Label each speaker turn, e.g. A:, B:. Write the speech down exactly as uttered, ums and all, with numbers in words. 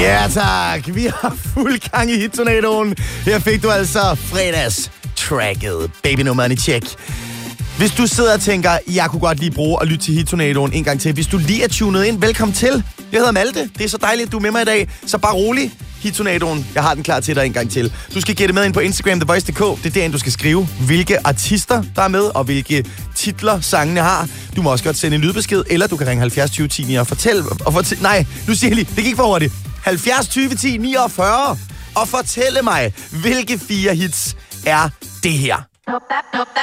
A: Ja tak, vi har fuld gang i hittornadoen. Her fik du altså fredagstracket babynummeren i tjek. Hvis du sidder og tænker, jeg kunne godt lige bruge at lytte til hittornadoen en gang til. Hvis du lige er tunet ind, velkommen til. Jeg hedder Malte, det er så dejligt, at du er med mig i dag. Så bare rolig, hittornadoen, jeg har den klar til dig en gang til. Du skal gætte med ind på Instagram, the voice punktum d k. Det er derinde, du skal skrive, hvilke artister der er med, og hvilke titler sangene har. Du må også godt sende en lydbesked, eller du kan ringe halvfjerds tyve ti og fortælle... Og fortælle nej, nu siger jeg lige, det gik for hurtigt. halvfjerds tyve ti niogfyrre og fortælle mig, hvilke fire hits er det her.